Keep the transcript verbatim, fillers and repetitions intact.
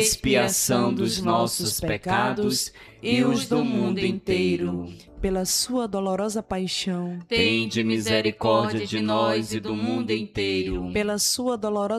expiação dos nossos pecados e os do mundo inteiro. Pela sua dolorosa paixão, tende misericórdia de nós e do mundo inteiro. Pela sua dolorosa